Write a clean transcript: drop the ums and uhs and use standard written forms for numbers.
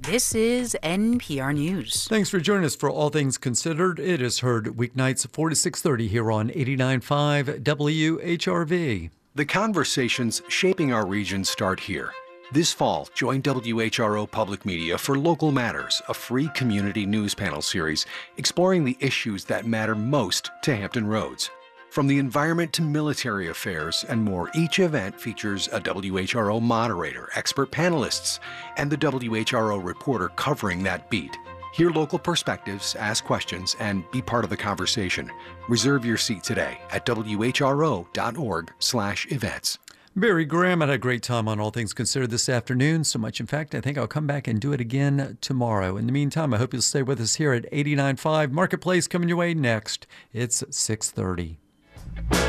This is NPR News. Thanks for joining us for All Things Considered. It is heard weeknights 4 to 6:30 here on 89.5 WHRV. The conversations shaping our region start here. This fall, join WHRO Public Media for Local Matters, a free community news panel series exploring the issues that matter most to Hampton Roads. From the environment to military affairs and more, each event features a WHRO moderator, expert panelists, and the WHRO reporter covering that beat. Hear local perspectives, ask questions, and be part of the conversation. Reserve your seat today at whro.org/events. Barry Graham had a great time on All Things Considered this afternoon. So much, in fact, I think I'll come back and do it again tomorrow. In the meantime, I hope you'll stay with us here at 89.5 Marketplace coming your way next. It's 6:30.